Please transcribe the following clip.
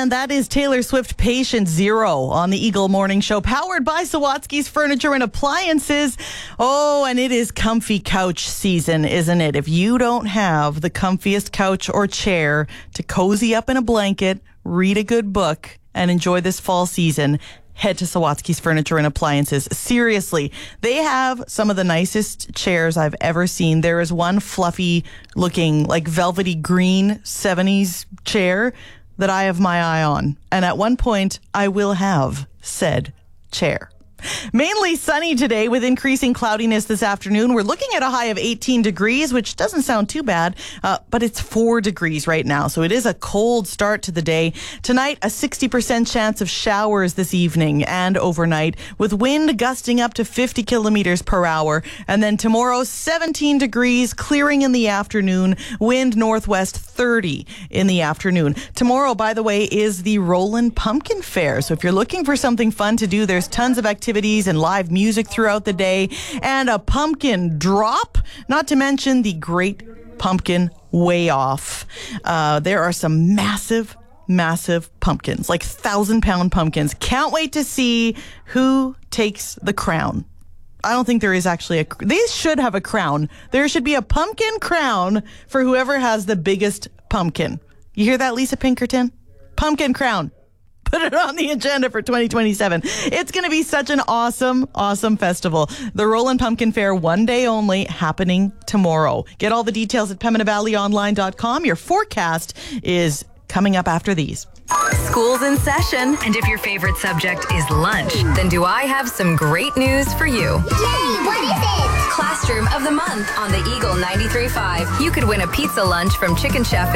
And that is Taylor Swift Patient Zero on the Eagle Morning Show, powered by Sawatsky's Furniture and Appliances. Oh, and it is comfy couch season, isn't it? If you don't have the comfiest couch or chair to cozy up in a blanket, read a good book, and enjoy this fall season, head to Sawatsky's Furniture and Appliances. Seriously, they have some of the nicest chairs I've ever seen. There is one fluffy looking like velvety green 70s chair that I have my eye on. And at one point, I will have said chair. Mainly sunny today with increasing cloudiness this afternoon. We're looking at a high of 18 degrees, which doesn't sound too bad, but it's 4 degrees right now. So it is a cold start to the day. Tonight, a 60% chance of showers this evening and overnight, with wind gusting up to 50 kilometers per hour. And then tomorrow, 17 degrees, clearing in the afternoon, wind northwest 30 in the afternoon. Tomorrow, by the way, is the Roland Pumpkin Fair. So if you're looking for something fun to do, there's tons of activities and live music throughout the day, and a pumpkin drop, not to mention the Great Pumpkin Way Off. There are some massive pumpkins, like 1,000-pound pumpkins. Can't wait to see who takes the crown. I don't think there is actually they should have a crown. There should be a pumpkin crown for whoever has the biggest pumpkin. You hear that, Lisa Pinkerton? Pumpkin crown. Put it on the agenda for 2027. It's going to be such an awesome festival. The Roland Pumpkin Fair, one day only, happening tomorrow. Get all the details at PembinaValleyOnline.com. Your forecast is coming up after these. School's in session, and if your favorite subject is lunch, then do I have some great news for you. Yay! What is it? Classroom of the Month on the Eagle 93.5. You could win a pizza lunch from Chicken Chef